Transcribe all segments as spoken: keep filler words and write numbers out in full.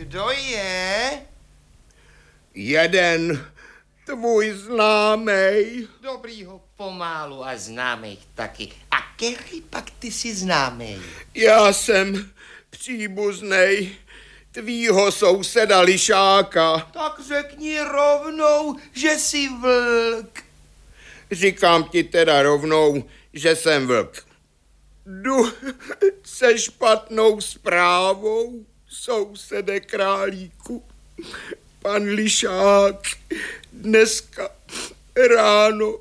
Kdo je? Jeden tvůj známej. Dobrýho pomálu a známej taky. A který pak ty si známej? Já jsem příbuznej tvýho souseda Lišáka. Tak řekni rovnou, že jsi vlk. Říkám ti teda rovnou, že jsem vlk. Jdu se špatnou zprávou, sousede Králíku. Pan Lišák dneska ráno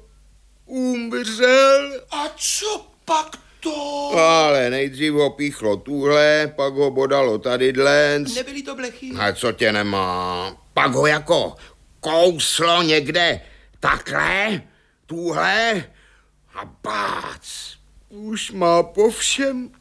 umřel. A co pak to? Ale nejdřív ho píchlo tuhle, pak ho bodalo tady dlenc. Nebyly to blechy? A co tě nemá? Pak ho jako kouslo někde takhle, tuhle a bác. Už má po všem.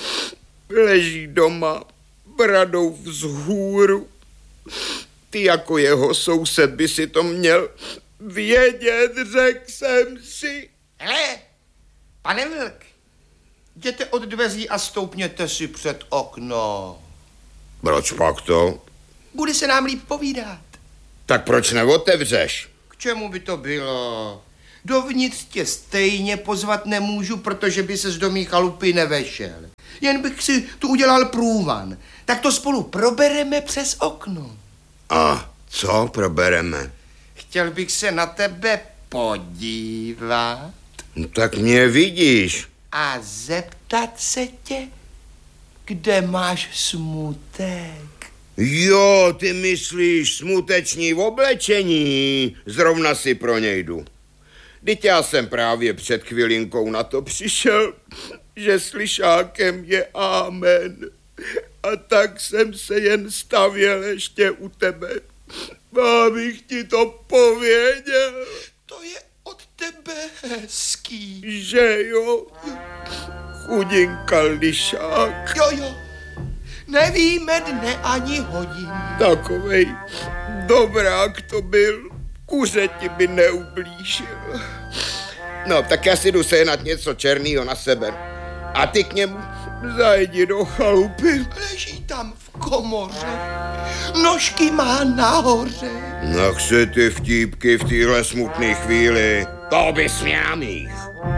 Leží doma bradou vzhůru. Ty jako jeho soused by si to měl vědět, řekl jsem si. Hele, pane vlk, jděte od dveří a stoupněte si před okno. Proč pak to? Bude se nám líp povídat. Tak proč neotevřeš? K čemu by to bylo? Dovnitř tě stejně pozvat nemůžu, protože by ses do mý chalupy nevešel. Jen bych si tu udělal průvan. Tak to spolu probereme přes okno. A co probereme? Chtěl bych se na tebe podívat. No tak mě vidíš. A zeptat se tě, kde máš smutek. Jo, ty myslíš smuteční oblečení. Zrovna si pro něj jdu. Vždyť já jsem právě před chvilinkou na to přišel, že s Lišákem je amen. A tak jsem se jen stavěl ještě u tebe, abych ti to pověděl. To je od tebe hezký. Že jo, chudinka Lišák. Jo, jo, nevíme dne ani hodin. Takovej dobrák to byl, kuře ti by neublížil. No, tak já si jdu sehnat něco černýho na sebe. A ty k němu zajdi do chalupy. Leží tam v komoře, nožky má nahoře. Nech se ty vtípky v téhle smutné chvíli, to bys měl mých.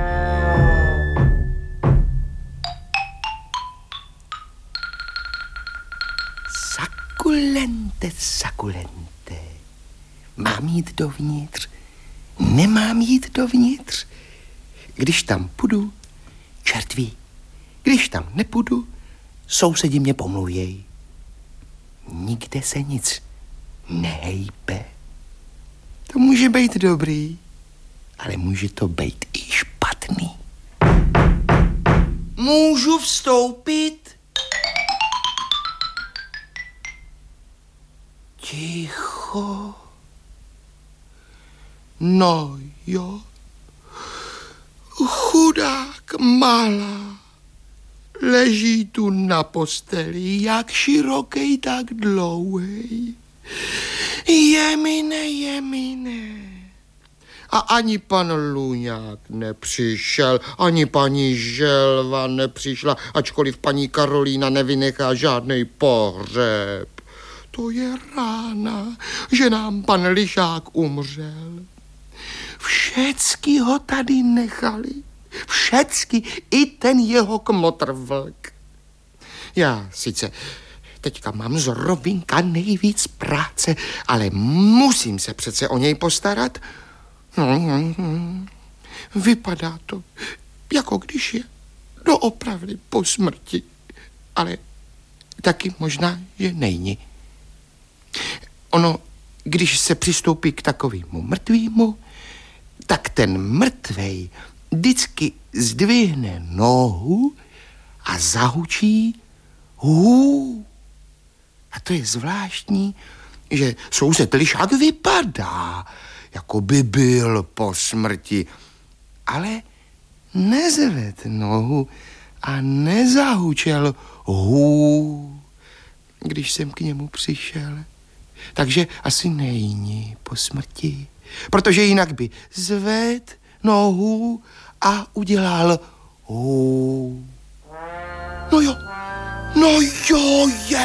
Sakulente, sakulente. Mám jít dovnitř? Nemám jít dovnitř? Když tam půjdu, čert ví. Když tam nepůjdu, sousedi mě pomluvěj. Nikde se nic nehejbe. To může být dobrý, ale může to být i špatný. Můžu vstoupit? Ticho. No jo. Chudák malá. Leží tu na posteli, jak širokej, tak dlouhej. Jemine, jemine. A ani pan Luňák nepřišel, ani paní Želva nepřišla, ačkoliv paní Karolína nevynechá žádnej pohřeb. To je rána, že nám pan Lišák umřel. Všecky ho tady nechali. Všecky, i ten jeho kmotrvlk. Já sice teďka mám z rovinka nejvíc práce, ale musím se přece o něj postarat. Vypadá to, jako když je doopravdy po smrti, ale taky možná, že není. Ono, když se přistoupí k takovému mrtvýmu, tak ten mrtvej vždycky zdvihne nohu a zahučí hů. A to je zvláštní, že soused Lišák vypadá, jako by byl po smrti, ale nezved nohu a nezahučel hů, když jsem k němu přišel. Takže asi není po smrti, protože jinak by zved nohu a udělal hů. No jo, no jo, je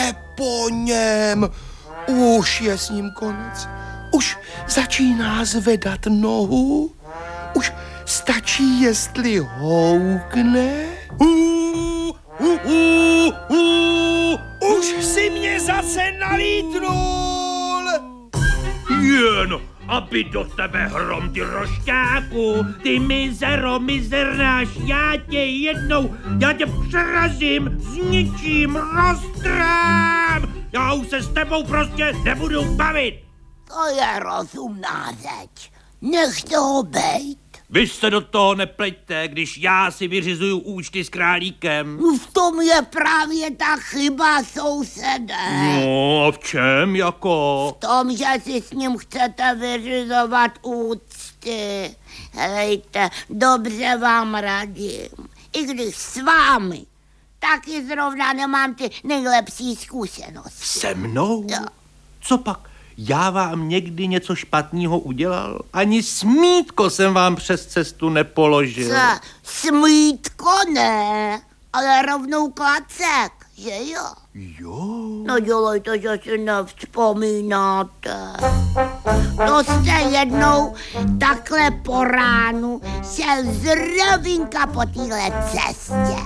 po něm. Už je s ním konec. Už začíná zvedat nohu. Už stačí, jestli houkne. Uh, uh, uh, uh, už si mě zase nalítnul. Jen, aby do tebe hrom, ty rošťáku, ty mizero, mizernáš, já tě jednou, já tě přerazím, zničím, roztrám. Já už se s tebou prostě nebudu bavit. To je rozumná řeč. Nechte ho bejt. Vy se do toho nepleťte, když já si vyřizuju účty s králíkem. V tom je právě ta chyba, sousede. No a v čem jako? V tom, že si s ním chcete vyřizovat účty. Helejte, dobře vám radím. I když s vámi taky zrovna nemám ty nejlepší zkušenosti. Se mnou? Jo. Co pak? Já vám někdy něco špatného udělal? Ani smítko jsem vám přes cestu nepoložil. Co? Smítko ne, ale rovnou klacek, že jo? Jo. No dělejte, že si nevzpomínáte. To jste jednou takhle po ránu šel z rovinka po téhle cestě.